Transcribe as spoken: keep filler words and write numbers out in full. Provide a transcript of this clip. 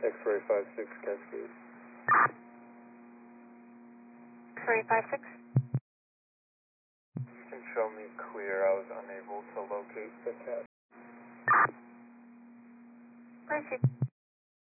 X-ray five six Cascade. X-ray five six. You can show me clear. I was unable to locate the cat. Proceed.